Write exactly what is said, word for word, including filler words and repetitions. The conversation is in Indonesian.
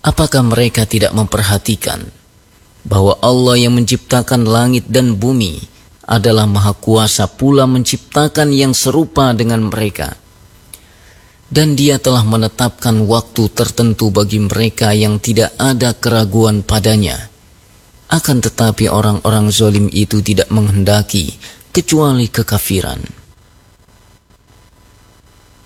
Apakah mereka tidak memperhatikan bahwa Allah yang menciptakan langit dan bumi adalah Maha Kuasa pula menciptakan yang serupa dengan mereka, dan Dia telah menetapkan waktu tertentu bagi mereka yang tidak ada keraguan padanya. Akan tetapi orang-orang zalim itu tidak menghendaki kecuali kekafiran.